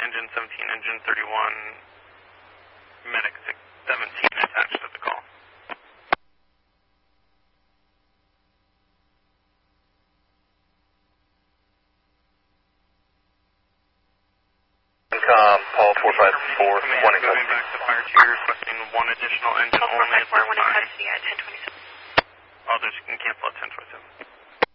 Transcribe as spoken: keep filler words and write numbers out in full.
engine seventeen, engine thirty-one, medic seventeen attached to the call. Com, Paul four five four, one in Moving back to fire two, requesting one additional engine only at this time. ten twenty-seven. Others can cancel at ten